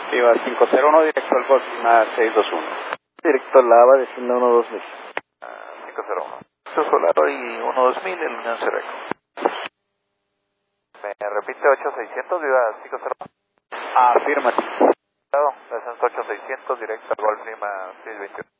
Viva 501 directo al Golf, Lima 621. Directo al Lava, destino 12000. 501. Solaro y 12000 en Unión Cereco. Me repite 8600, Viva 501. Afirmativo. Descenso 8600, directo al Golf Lima 621.